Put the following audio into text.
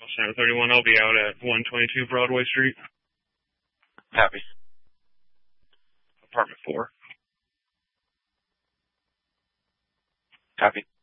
Center 31, I'll be out at 122 Broadway Street. Copy. Apartment 4. Copy.